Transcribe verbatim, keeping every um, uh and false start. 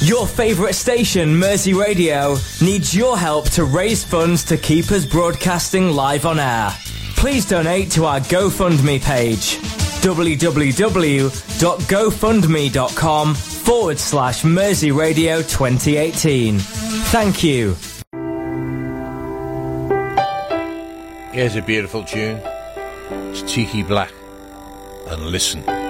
Your favourite station, Mersey Radio, needs your help to raise funds to keep us broadcasting live on air. Please donate to our GoFundMe page, www.gofundme.com forward slash Mersey Radio twenty eighteen. Thank you. Here's a beautiful tune. It's Cheeky Black. And listen.